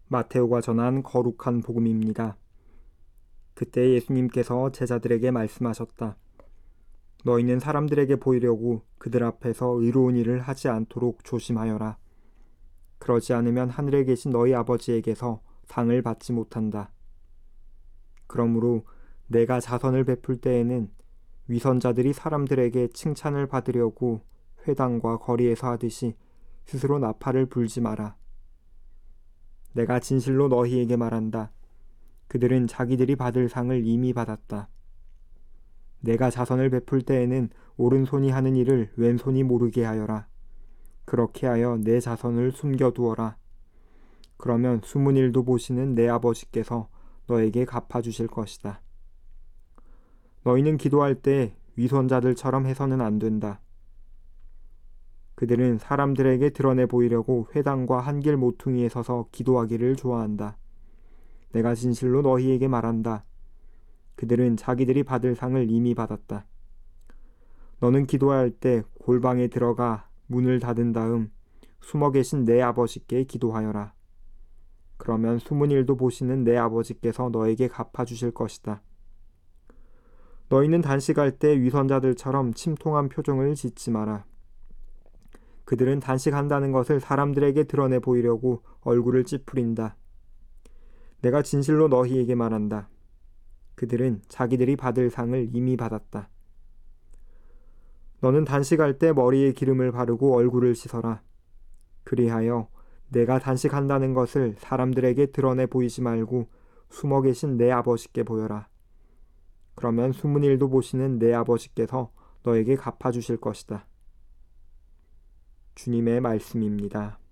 마테오가 전한 거룩한 복음입니다. 그때 예수님께서 제자들에게 말씀하셨다. 너희는 사람들에게 보이려고 그들 앞에서 의로운 일을 하지 않도록 조심하여라. 그러지 않으면 하늘에 계신 너희 아버지에게서 상을 받지 못한다. 그러므로 내가 자선을 베풀 때에는 위선자들이 사람들에게 칭찬을 받으려고 회당과 거리에서 하듯이 스스로 나팔을 불지 마라. 내가 진실로 너희에게 말한다. 그들은 자기들이 받을 상을 이미 받았다. 내가 자선을 베풀 때에는 오른손이 하는 일을 왼손이 모르게 하여라. 그렇게 하여 내 자선을 숨겨두어라. 그러면 숨은 일도 보시는 내 아버지께서 너에게 갚아주실 것이다. 너희는 기도할 때 위선자들처럼 해서는 안 된다. 그들은 사람들에게 드러내 보이려고 회당과 한길 모퉁이에 서서 기도하기를 좋아한다. 내가 진실로 너희에게 말한다. 그들은 자기들이 받을 상을 이미 받았다. 너는 기도할 때 골방에 들어가 문을 닫은 다음 숨어 계신 내 아버지께 기도하여라. 그러면 숨은 일도 보시는 내 아버지께서 너에게 갚아주실 것이다. 너희는 단식할 때 위선자들처럼 침통한 표정을 짓지 마라. 그들은 단식한다는 것을 사람들에게 드러내 보이려고 얼굴을 찌푸린다. 내가 진실로 너희에게 말한다. 그들은 자기들이 받을 상을 이미 받았다. 너는 단식할 때 머리에 기름을 바르고 얼굴을 씻어라. 그리하여 내가 단식한다는 것을 사람들에게 드러내 보이지 말고 숨어 계신 내 아버지께 보여라. 그러면 숨은 일도 보시는 내 아버지께서 너에게 갚아주실 것이다. 주님의 말씀입니다.